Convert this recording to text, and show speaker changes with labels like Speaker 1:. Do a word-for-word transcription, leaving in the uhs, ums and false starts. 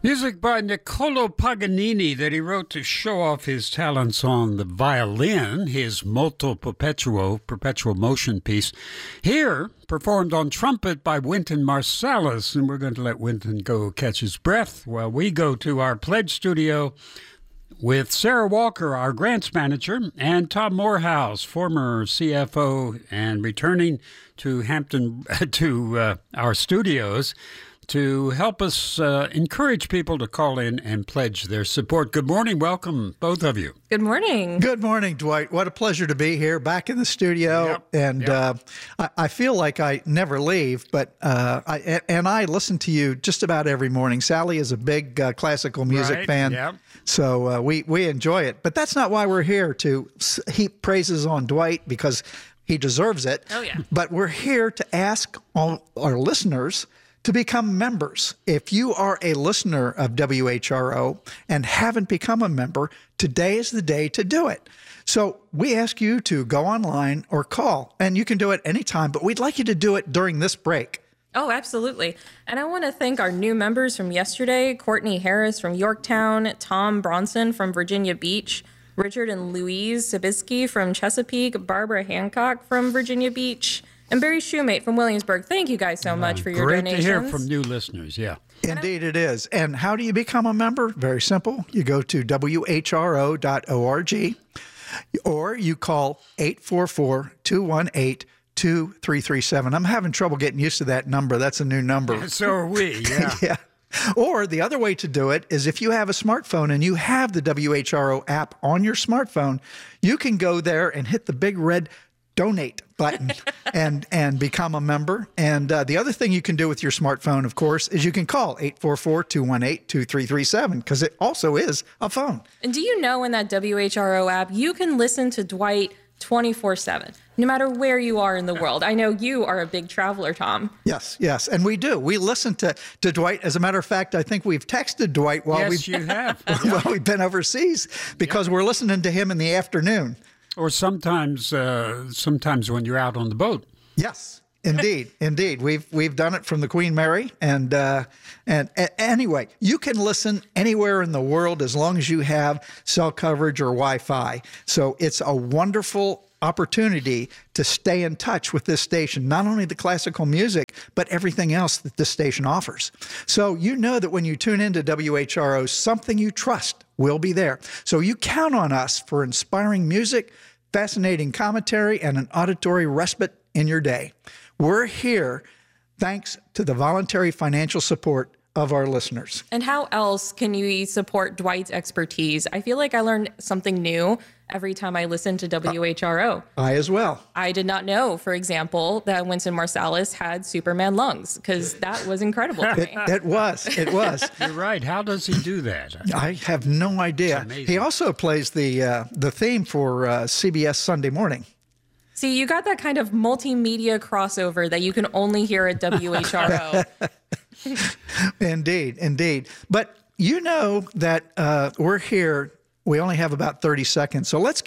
Speaker 1: Music by Niccolo Paganini that he wrote to show off his talents on the violin, his Molto Perpetuo, perpetual motion piece. Here, performed on trumpet by Wynton Marsalis, and we're going to let Wynton go catch his breath while we go to our pledge studio with Sarah Walker, our grants manager, and Tom Morehouse, former C F O and returning to Hampton, to uh, our studios, to help us uh, encourage people to call in and pledge their support. Good morning. Welcome, both of you.
Speaker 2: Good morning.
Speaker 3: Good morning, Dwight. What a pleasure to be here, back in the studio.
Speaker 1: Yep.
Speaker 3: And
Speaker 1: Yep.
Speaker 3: Uh, I, I feel like I never leave, but uh, I and I listen to you just about every morning. Sally is a big uh, classical music
Speaker 1: Right.
Speaker 3: fan,
Speaker 1: Yep.
Speaker 3: so uh, we, we enjoy it. But that's not why we're here to heap praises on Dwight, because he deserves it.
Speaker 2: Oh, yeah.
Speaker 3: But we're here to ask all our listeners to become members. If you are a listener of W H R O and haven't become a member, today is the day to do it. So we ask you to go online or call, and you can do it anytime, but we'd like you to do it during this break.
Speaker 2: Oh, absolutely. And I want to thank our new members from yesterday, Courtney Harris from Yorktown, Tom Bronson from Virginia Beach, Richard and Louise Sabisky from Chesapeake, Barbara Hancock from Virginia Beach, and Barry Shoemate from Williamsburg. Thank you guys so much for your
Speaker 1: Great
Speaker 2: donations.
Speaker 1: to hear from new listeners, yeah.
Speaker 3: Indeed it is. And how do you become a member? Very simple. You go to W H R O dot org, or you call eight four four, two one eight, two three three seven. I'm having trouble getting used to that number. That's a new number.
Speaker 1: So are we, yeah.
Speaker 3: Yeah. Or the other way to do it is if you have a smartphone and you have the W H R O app on your smartphone, you can go there and hit the big red donate button and and become a member. And uh, the other thing you can do with your smartphone, of course, is you can call eight four four, two one eight, two three three seven, because it also is a phone.
Speaker 2: And do you know in that W H R O app, you can listen to Dwight twenty-four seven, no matter where you are in the world. I know you are a big traveler, Tom.
Speaker 3: Yes, yes, and we do. We listen to, to Dwight. As a matter of fact, I think we've texted Dwight while,
Speaker 1: Yes,
Speaker 3: we've,
Speaker 1: you have.
Speaker 3: while we've been overseas, because we're listening to him in the afternoon.
Speaker 1: Or sometimes, uh, sometimes when you're out on the boat.
Speaker 3: Yes, indeed, indeed. We've we've done it from the Queen Mary, and uh, and a- anyway, you can listen anywhere in the world as long as you have cell coverage or Wi-Fi. So it's a wonderful opportunity to stay in touch with this station, not only the classical music, but everything else that this station offers. So you know that when you tune into W H R O, something you trust will be there. So you count on us for inspiring music, fascinating commentary, and an auditory respite in your day. We're here thanks to the voluntary financial support of our listeners.
Speaker 2: And how else can you support Dwight's expertise? I feel like I learned something new every time I listen to W H R O.
Speaker 3: I as well.
Speaker 2: I did not know, for example, that Wynton Marsalis had Superman lungs, because that was incredible to
Speaker 3: It,
Speaker 2: me.
Speaker 3: it was. It was.
Speaker 1: You're right. How does he do that?
Speaker 3: I have no idea.
Speaker 1: amazing.
Speaker 3: He also plays the uh, the theme for uh, C B S Sunday Morning.
Speaker 2: See, you got that kind of multimedia crossover that you can only hear at W H R O.
Speaker 3: Indeed, indeed. But you know that uh, we're here. We only have about thirty seconds, so let's